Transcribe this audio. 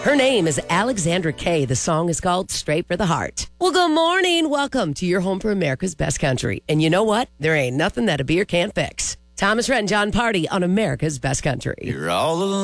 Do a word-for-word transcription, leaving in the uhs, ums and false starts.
Her name is Alexandra Kay. The song is called Straight for the Heart. Well, good morning. Welcome to your home for America's best country. And you know what? There ain't nothing that a beer can't fix. Thomas Rhett and John Party on America's Best Country. You're all alone.